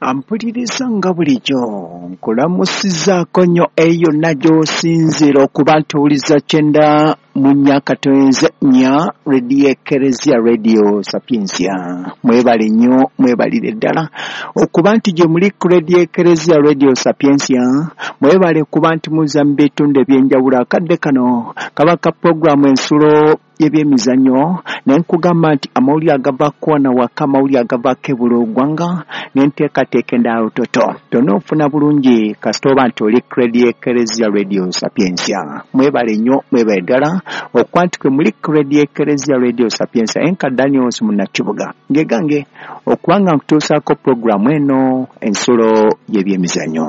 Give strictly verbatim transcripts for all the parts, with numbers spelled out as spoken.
Ampuliriza nga bulijjo nkulamusizaako nnyo eyo nagyosinzira okuba ntuwuliza kyenda mu Nyakatonze nnya Radio Ekereziya Radio Sapiensia. Mwebale nnyo, mwebalire ddala okuba nti gye muli ku Radio Ekereziya Radio Sapiensia. Mwebale kuba nti muza mu bitundu eby'enjawulo. Akadde kano kaba ka puroguramu ensulo y'ebyemizannyo nenkugamba nti amawulire agava kwana waka amawulire agava kebula ogwanga nenteekateeka endala lutoto tonna ofuna bulungi kasita oba nti oli ku Radio Ekereziya Radio Sapiensia. Mwebale nnyo, mwebale ddala okuba nti kwe muli ku Radio Ekereziya Radio Sapiensia. Enka Daniels Munnakibuga ngegange okuba nga nkutuusaako puroguramu eno ensulo y'ebyemizannyo.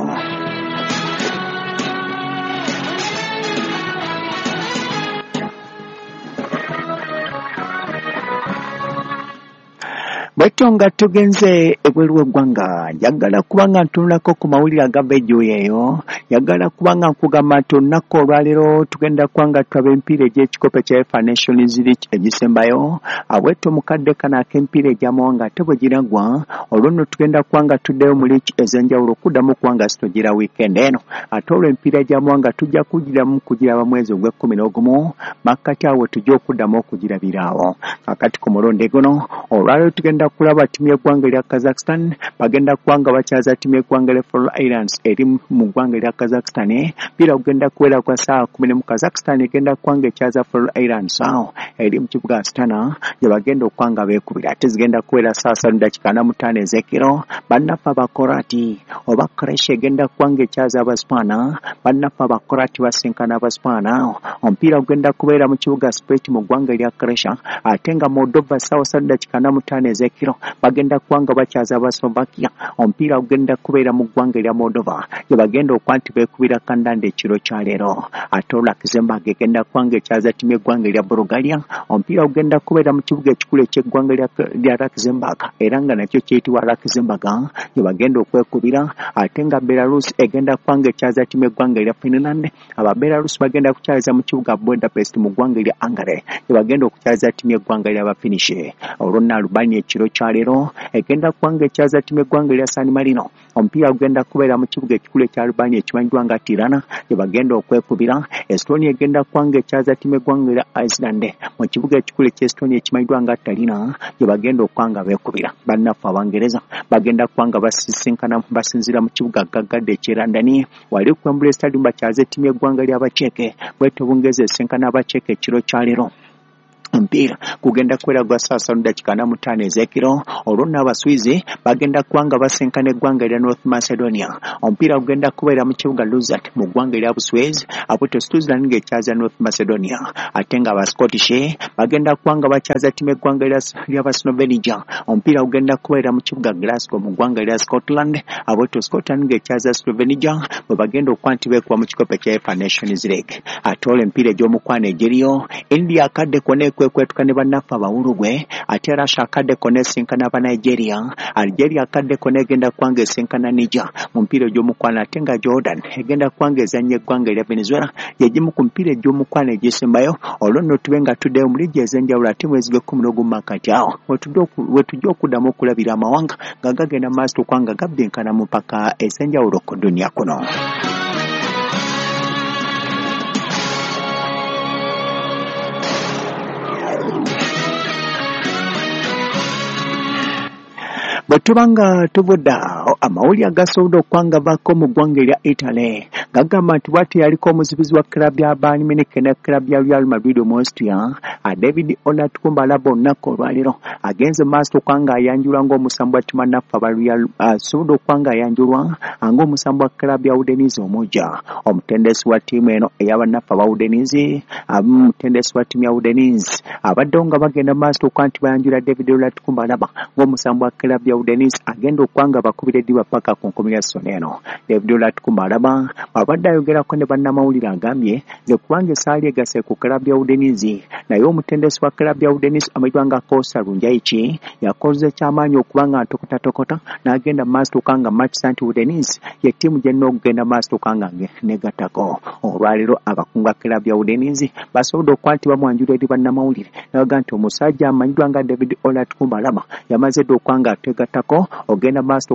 Bwetyo nga tugenze ebweru w'eggwanga njagala kubanga ntunulako ku mawulire agava ejjuuyo eyo, njagala kubanga nkugamba nti olunaku olwaleero tugenda kubanga tulaba emipiira egy'ekikopo kya UEFA Nations League egisembayo. Abwetyo mukadde kano ak'emipiira egy'amawanga ate bwe giragwa olwo nno tugenda kubanga tuddeyo mu liiki ez'enjawulo okuddamu kubanga situgira wiikendi eno. Ate olwo emipiira egy'amawanga tujja kugiramu kugiraba mwezi ogw'ekkumi n'ogumu makkati awo tujja okuddamu okugirabira awo. Kakati ku mulundi guno olwaleero tugenda kulaba timu y'eggwanga lya Kazakhstan bagenda kubanga bakyaza timu y'eggwanga lya Faroe Islands eri mu ggwanga lya Kazakhstan. Mpira gugenda kubeera kwa ssaawa kumi n'emu. Kazakhstan egenda kubanga ekyaza Faroe Islands awo eri mu kibuga Astana gye bagenda okubanga beekubira. Ate zigenda kubeera ssaawa ssatu dakika ana mu ttaano ez'ekiro. Bannaffe Abakorati oba Croatia egenda kubanga ekyaza Abaspaana. Bannaffe Abakorati basinkana Abaspaana awo. Omupiira gugenda kubeera mu kibuga Split mu ggwanga lya Croatia. Ate nga Moldova ssaawa ssatu dakika ana mu ttaano ez'ekiro bagenda kubanga bakyaza Abaslovakia. Omupiira gugenda kubeera mu ggwanga lya Moldova gye bagenda okuba nti beekubira kandanda ekiro kya leero. Ate Luxembourg egenda kubanga ekyaza timu y'eggwanga lya Bulgaria. Omupiira gugenda kubeera mu kibuga ekikulu eky'eggwanga lya Luxembourg era nga nakyo kiyitibwa Luxembourg gye bagenda okwekubira. Ate nga Belarus egenda kubanga ekyaza timu y'eggwanga lya Finland. Aba Belarus bagenda kukyaza mu kibuga Budapest mu ggwanga lya Hungary gye bagenda okukyaza timu y'eggwanga lya Bafinish. Olwo nno Albania ekiro kya leero egenda kubanga ekyaza timu y'eggwanga lya San Marino. Omupiira gugenda kubeera mu kibuga ekikulu ekya Albania ekimanyibwa nga Tirana gye bagenda okwekubira. Estonia egenda kubanga ekyaza timu y'eggwanga lya Iceland mu kibuga ekikulu eky'Estonia ekimanyibwa nga Tallinn gye bagenda okubanga beekubira. Bannaffe Abangereza bagenda kubanga basisinkana basinzira mu kibuga gaggadde eky'e London wali ku Wembley Stadium bakyaze timu y'eggwanga ly'Abaceeke. Bwetyo Bungereza esinkana Abaceeke ekiro kya leero. Mpira kugenda kubeera gwa ssaawa ssatu dakika ana mu ttaano ez'ekiro. Olwo nno Abaswizi bagenda kubanga basinkana eggwanga lya North Macedonia. Omupiira gugenda kubeera mu kibuga Luzat mu ggwanga lya Buswezi. Abwetyo Switzerland ng'ekyaza North Macedonia. Ate nga Abascottish bagenda kubanga bakyaza timu y'eggwanga ly'Abaslovenia. Omupiira gugenda kubeera mu kibuga Glasgow mu ggwanga lya Scotland. Abwetyo Scotland ng'ekyaza Slovenia bwe bagenda okuba nti beekuba mu kikopo kya UEFA Nations League. Ate olwo emipiira egy'omukwano egiriyo India akadde konna kwetuka ne bannaffe Abawulugwe. Ate Russia akadde konna esinkana aba Nigeria. Algeria akadde konna egenda kubanga esinkana Niger mu mpiira egy'omukwano. Ate nga Jordan egenda kubanga ezannya eggwanga lya Venezuela yegimu ku mpiira egy'omukwano egisembayo. Olwo nno tube nga tuddeyo mu liigi ez'enjawulo ate mwezi gw'ekkumi n'ogumu makkati awo we tujja okuddamu okulabira amawanga nga gagenda maaso kubanga gabbinkana mu mpaka ez'enjawulo ku dunia kuno. Bwe tubanga tubudda amawulire agasobodde okwanga baako mu ggwanga lya Italy gagamba nti bw'ati yaliko omuzibizi wa klabu ya Bayern Munich ne klabu ya Real Madrid mu Austria David Onatrumbalaba olunaku olwaleero agenze maaso okwanga ayanjulwa ng'omusambi wa ttimu bannaffe aba Real asobodde okwanga ayanjulwa ng'omusambi wa klabu ya Udinese omujja. Omutendesi wa ttiimu eno ey'abannaffe aba Udinese omutendesi wa ttiimu ya Udinese abaddewo nga bagenda maaso okwa nti bayanjula David Onatrumbalaba ng'omusambi wa klabu ya Udinese agenda okwanga bakubira eddiba paka ku nkomerero ya ssona eno. David Onatrumbalaba abadde ayogerako ne bannamawulire agambye nze kubanga essaali egase ku klabu ya Udinese naye omutendesi wa klabu ya Udinese amanyibwa nga Kosta Runjaichi yakoze kyamaanyi okubanga ntokotatokota n'agenda maaso okanga Manchester nti Udinese ye ttiimu gye nnina okugenda maaso okanga negattako. Olwaleero abakungu ba klabu ya Udinese basobodde okuba nti bamwanjula eri bannamawulire nabaga nti omusajja amanyibwa nga David Onatrumbalaba yamaze dde okwanga ategattako ogenda maaso okanga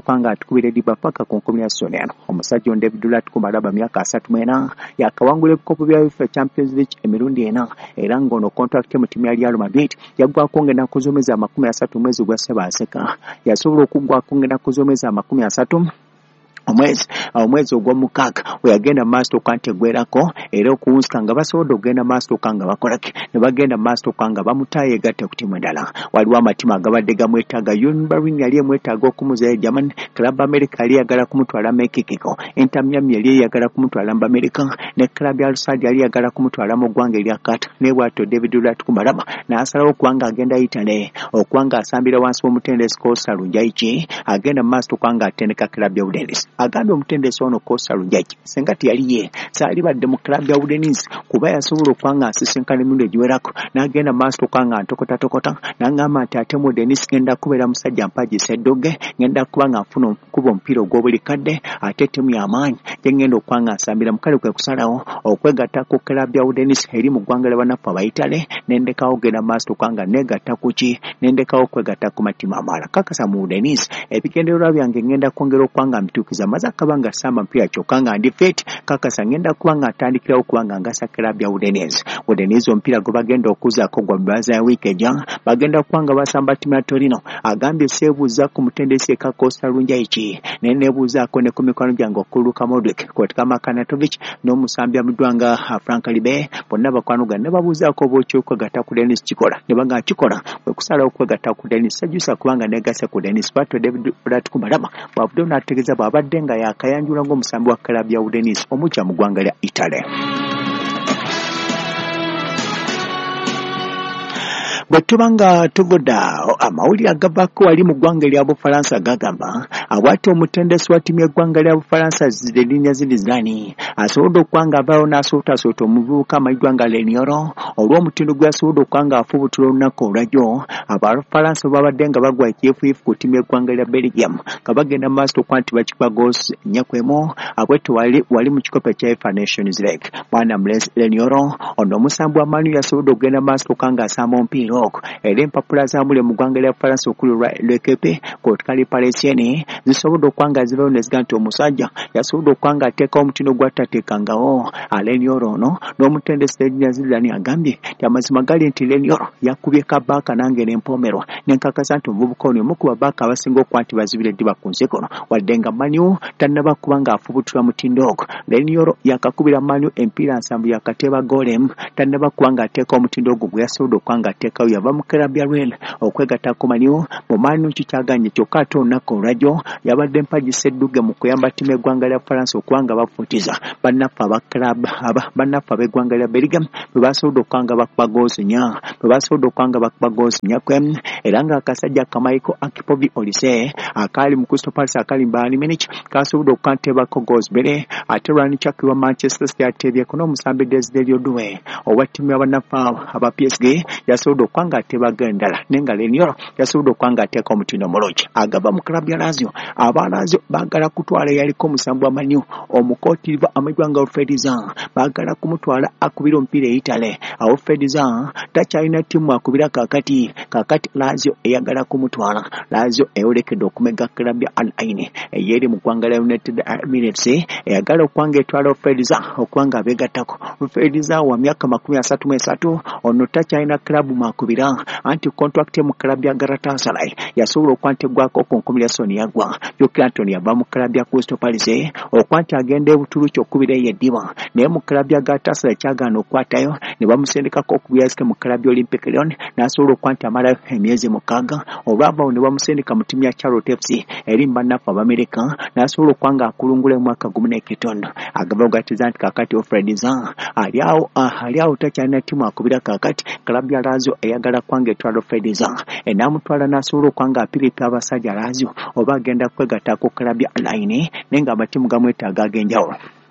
akubira eddiba paka ku nkumi ya ssoni eno. Omusajja ono David Dulat Kumalaba myaka asatu mu ena yakawangula ebikopo bya UEFA Champions League emirundi ena era ng'ono kontrakiti mu ttiimu ya Real Madrid yaggwako ng'ennaku z'omwezi amakumi asatu mu mwezi gwa Ssebaaseka. Yasobola okuggwako ng'ennaku z'omwezi amakumi asatu omwezi omwezi ogw'omukaaga we yagenda maaso okwanti eggwerako era okuwunsika nga basobodde okugenda maaso okanga bakolaki ne bagenda maaso okanga bamutaaye egatte ku ttiimu endala. Waliwo amatimu agabadde gamwetaaga. Union Berlin yali emwetaaga okumuzayo Germany, Club America yali yagala kumutwala Mexico, Inter Miami yali yagala kumutwala mu America ne Club ya Al-Sadd yali yagala kumutwala mu ggwanga erya Qatar. Ne bw'atyo David Dulat Kumalaba n'asalawo okubanga agenda Italy okubanga asambira wansi w'omutendesi Kosta Lunjaiki agenda maaso okubanga atendeka Club ya Udinese. Agambye omutendesi ono Kosta Lunjaiki senga teyali ye saali badde mu Club ya Udinese kuba yasobola okubanga asisinkana emirundi egiwerako n'agenda maaso okubanga ntokotatokota n'agamba nti ate mu Udinese ngenda kubeera musajja mpagisa eddoge, ngenda kubanga nfuna okuba omupiira ogw'obuli kadde ate ttiimu y'amaanyi gye ngenda okubanga nsambira. Mukale kwe kusalawo okwegatta ku Club ya Udinese eri mu ggwanga ly'abannaffe Abayitale nendekawo ogenda maaso okubanga negatta ku ki nendekawo okwegatta ku matimu amalala. Kakasa mu Udinese ebigendererwa byange ngenda kwongera okubanga mbituukiza maze akabanga samba mpira kyokka nga ndi fit. Kakasa ngenda kubanga atandikirawo kubanga ngasa Club ya Udinese. Udinese omupiira gwe bagenda okuzaako gwa bbaza ya wiiki ejja bagenda kubanga basamba ttiimu ya Torino. Agambye seebuuza ku mutendesi eka Kosta Lunjaiki naye neebuuzaako ne ku mikono gyange okuluka Modric Kotka Makanatovic n'omusambya mudwanga Frank Ribery bonna bakwanuga ne babuuzaako oba okwegatta ku Dennis kikola ne baga kikola bwe kusalawo okwegatta ku Dennis sajjusa kubanga negase ku Dennis. Patro David Dulat Kumalaba bw'avuddeyo n'ategeeza bw'abadde nga yakayanjula ng'omusambi wa Club ya Udinese omukya mu ggwanga lya Italy. Bwe tubanga tugoda amawulire agavaako wali mu ggwanga lya Bufalansa gagamba abwati omutendesi wa ttiimu y'eggwanga lya Bufalansa Zinedine Zidane asobodde okubanga avaayo n'asootasoota omuvubuka amayiddwa nga Leniolo olw'omutindo gwe yasobodde okubanga afubutula olunaku olwajjo. Abafalansa babadde nga bagwa ekyefuyifu ku ttiimu y'eggwanga lya Belgium nga bagenda mu maaso okwa nti bakikuba goosi nnya ku emu abwetu wali wali mu kikopo kya UEFA Nations League. Bwana Leniolo ono omusambi wa Manu yasobodde okugenda mu maaso okubanga asamba omupiira era empapula zaamule mu ggwanga lya Bufalansa okuli L'Equipe Kotkali Parisienne zisobodde okubanga zirawo ne ziga nti omusajja yasobodde okubanga ateekawo omutindo gw'atateekangawo. Leniolo ono n'omutendesi Zinedine Zidane agambye nti amazima gali nti Leniolo yakubye kabbaaka nange n'empomerwa nenkakasa nti omuvubuka ono omu ku babbaaka abasinga okuba nti bazibira eddiba ku nsi kono wadde nga Manu tannaba kubanga afubutula mutindo ogwo. Leniolo yakakubira Manu empiira nsanvu yakateeba goole emu tannaba kubanga ateekawo omutindo ogwo gwe yasobodde okubanga ateekawo yava mu Club ya Real okwegatta ku Manu. Mu Manu kikyaganye kyokka ate olunaku olwajjo yabadde mpagisa edduge mu kuyamba ttiimu y'eggwanga lya Bufalansa okubanga bafuutiza bannaffe aba Club aba bannaffe ab'eggwanga lya Belgium bwe basobodde okubanga bakuba goozi nnya bwe basobodde okubanga bakuba goozi nnya ku emu era ng'akasajja Kamaiko Akipovi Olise akaali mu Crystal Palace akali mu Bayern Munich kasobodde okukanteebako goozi bbiri ate Ryan Cherki wa Manchester City ateebyeko n'omusambi Desire Odue owa ttiimu y'abannaffe aba P S G yasobodde okubanga ateebaga endala naye nga Leniolo yasobodde okubanga ateeka omutindo mulungi. Agava mu Club ya Lazio aba Lazio baagala kutwala yaliko omusambi wa Manu omukootiriva amayiddwa nga Fedizan baagala kumutwala akubira omupiira e Italy. Awo Fedizan takyalina ttiimu akubira kakati kakati Lazio eyagala kumutwala. Lazio eyolekedde okumega Club ya Al Ain eyeri mu ggwanga lya United Emirates eyagala okubanga etwala Fedizan okubanga abeegattako. Fedizan wa myaka makumi asatu mu esatu ono takyalina Club mwakubira anti kontrakiti mu Club ya Galatasaray yasobola okwantegwako ku nkumi lya ssoni yagwa. Joki Antony yava mu Club ya Crystal Palace okwanti agenda e Buturuki okubira eddiba naye mu Club ya Galatasaray kyagaana okukwatayo ne bamusindikako okubyaske mu Club ya Olympic Lyon n'asobola okwanti amalayo emyezi mukaaga olwavaawo ne bamusindika mu ttiimu ya Charlotte F C eri mu bannaffe Abamerika n'asobola okubanga akulungula mu mwaka gumu n'ekitundu. Agamba ogatiza nti kakati Fedizan ali awo ali awo takyalina ttiimu akubira kakati. Club ya Lazio eyagala kwanga etwala Fedizan enamutwala n'asobola okwanga apiripya abasajja Lazio oba agenda kwegatta ku Club ya Al Ain naye nga amatiimu gamwetaaga ag'enjawulo.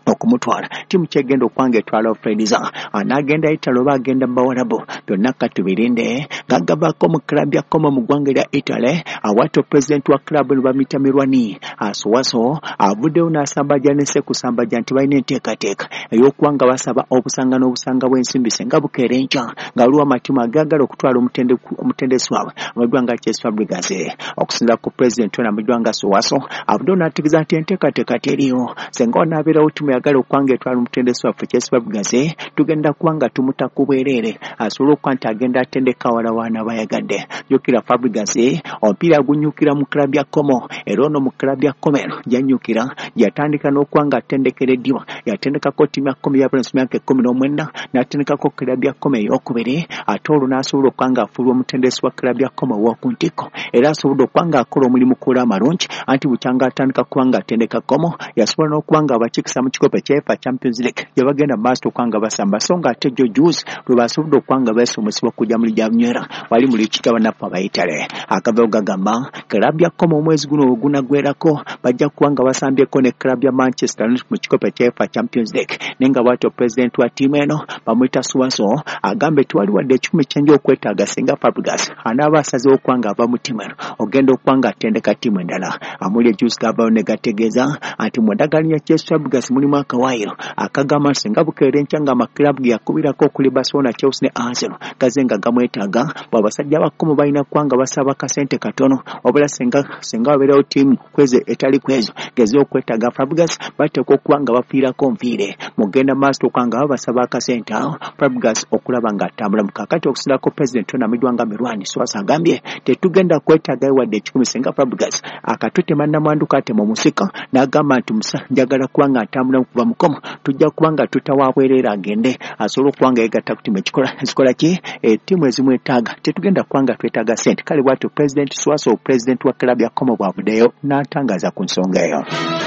okumutwala timu kyegenda okwanga etwala Frediza anagenda Italo bagenda bawalabo byonna katubirinde gagabako mu club ya Como mu ggwanga lya Italy awato president wa club Lubamita Mirwani asuwaso avuddeyo n'asambajja nese kusambajja nti balina enteekateeka ey'okuwanga basaba obusanga n'obusanga bw'ensimbi senga bukeerenca nga waliwo amatimu agagala okutwala omutendesi waabwe amagwanga Chess Fabregas okusinziira ku president wena amagwanga Suwaso avuddeyo n'ategeeza nti enteekateeka teriyo senga onaabeerawo timu yagala okwanga etwala omutendesi waffe Chess Fabregas tugenda kubanga tumuta ku bwereere asobole okuba nti agenda atendeka wala waana bayagadde jjukira Fabregas omupiira gunyukira mu club ya Como era ono mu club ya Como janyukira yatandika n'okwanga atendekereddwa yatendekako timu ya Como ya Prince myaka ekkumi n'omwenda n'atendekako club ya Como ey'okubiri ate olwo n'asobola okwanga afuulwa omutendesi wa club ya Como w'okuntiko era asobodde okwanga akola omulimu kola amalungi anti bukyanga atandika kubanga atendeka Como yasobola n'okubanga abakikisa mu kikopo kya UEFA Champions League gyebagenda maaso okwanga basamba so nga ate jo juice lwe basobodde okwanga beesomesebwa kujja muli gya bunywera wali muli kikaba naffe abayitale akaveo gagamba club ya Como omwezi guno ogunaggwerako bajja kubanga basambyeko ne club ya Manchester mu kikopo kya UEFA Champions League nenga bwatyo president wa timu eno bamwita Suwaso agambe twali wadde ekikumi kyenja okwetaaga singa Fabregas anaaba asazeewo okwanga ava mu timu eno ogenda okwanga atendeka timu endala amuli ejuice gavayo ne gategeeza anti mu ndagaano ya Chess Fabregas mulimu akawaayiro akagamba singa bukeerenca nga amakilabu ge yakubirako okuli Barcelona, Chelsea ne Arsenal gaze nga gamwetaaga bw'abasajja ba Como balina kwanga basaba kasente katono obula singa singa wabeerawo tiimu kweze etali kwezo gezeewo okwetaaga Fabregas bateekwa okuba bafiirako nfiire mugenda maaso okwanga basaba akasente awo Fabregas okulaba nga atambula mu kakati okusinziirako president wena amagwanga Mirwani Suwaso agambye tetugenda kwetaaga wadde ekikumi singa Fabregas akatutema nnamwandu katema omusika n'agamba nti musa njagala kubanga atambula kuva mu Como tujja kubanga tutawabwerera agende asobole okubanga yegatta ku timu ekikola ezikola ki ettiimu ezimwetaaga tetugenda kubanga twetaaga sente kale bwatyo president Suwaso president wa club ya Como bwavuddeyo n'atangaza ku nsonga eyo.